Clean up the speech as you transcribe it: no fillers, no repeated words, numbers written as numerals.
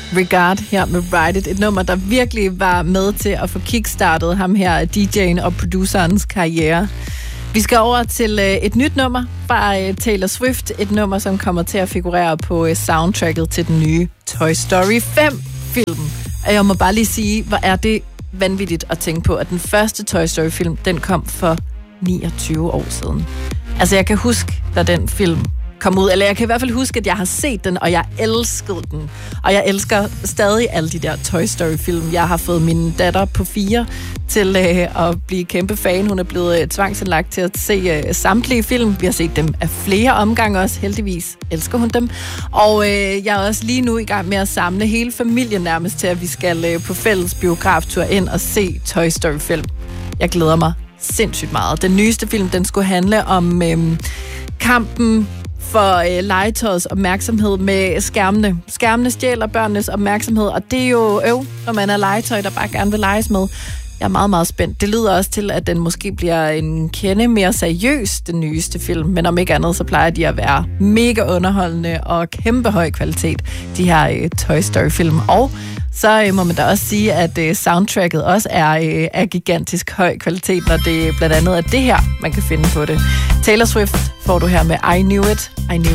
Regard her med Ride It. Et nummer, der virkelig var med til at få kickstartet ham her, DJ'en og producerens karriere. Vi skal over til et nyt nummer fra Taylor Swift. Et nummer, som kommer til at figurere på soundtracket til den nye Toy Story 5-film. Og jeg må bare lige sige, hvor er det vanvittigt at tænke på, at den første Toy Story-film, den kom for 29 år siden. Altså, jeg kan huske, da den film kom ud, eller jeg kan i hvert fald huske, at jeg har set den, og jeg elskede den. Og jeg elsker stadig alle de der Toy Story-film. Jeg har fået min datter på 4 til at blive kæmpe fan. Hun er blevet tvangsindlagt til at se samtlige film. Vi har set dem af flere omgange også, heldigvis elsker hun dem. Og jeg er også lige nu i gang med at samle hele familien nærmest til, at vi skal på fælles biograftur ind og se Toy Story-film. Jeg glæder mig sindssygt meget. Den nyeste film, den skulle handle om kampen for legetøjets opmærksomhed med skærmene. Skærmene stjæler børnenes opmærksomhed, og det er jo når man er legetøj, der bare gerne vil leges med. Jeg er meget, meget spændt. Det lyder også til, at den måske bliver en kende mere seriøs, den nyeste film. Men om ikke andet, så plejer de at være mega underholdende og kæmpe høj kvalitet, de her Toy Story-film. Og så må man da også sige, at soundtracket også er af gigantisk høj kvalitet, når det blandt andet er det her, man kan finde på det. Taylor Swift får du her med I Knew It, I Knew